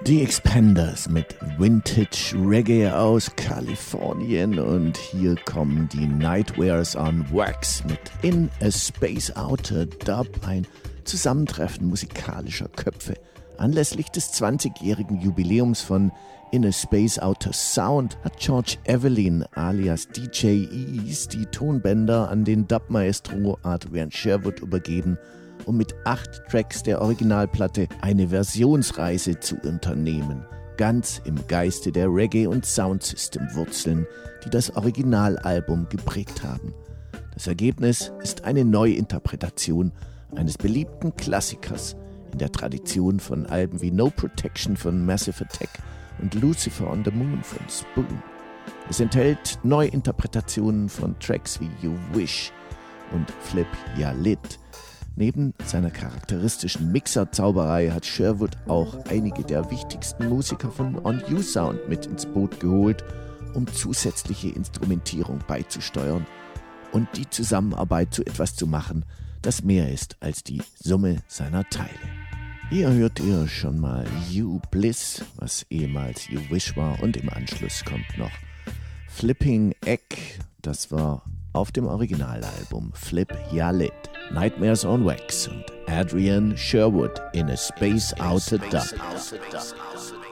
Die Expanders mit Vintage Reggae aus Kalifornien und hier kommen die Nightwares on Wax mit In a Space Outer Dub, ein Zusammentreffen musikalischer Köpfe. Anlässlich des 20-jährigen Jubiläums von In a Space Outer Sound hat George Evelyn alias DJ Ease die Tonbänder an den Dub-Maestro Adrian Sherwood übergeben, um mit 8 Tracks der Originalplatte eine Versionsreise zu unternehmen, ganz im Geiste der Reggae- und Soundsystem-Wurzeln, die das Originalalbum geprägt haben. Das Ergebnis ist eine Neuinterpretation eines beliebten Klassikers in der Tradition von Alben wie No Protection von Massive Attack und Lucifer on the Moon von Spoon. Es enthält Neuinterpretationen von Tracks wie You Wish und Flip Ya Lit. Neben seiner charakteristischen Mixer-Zauberei hat Sherwood auch einige der wichtigsten Musiker von On You Sound mit ins Boot geholt, um zusätzliche Instrumentierung beizusteuern und die Zusammenarbeit zu etwas zu machen, das mehr ist als die Summe seiner Teile. Hier hört ihr schon mal You Bliss, was ehemals You Wish war, und im Anschluss kommt noch Flipping Egg, das war auf dem Originalalbum Flip Ya Lit. Nightmares on Wax und Adrian Sherwood in a Space Outer Dub.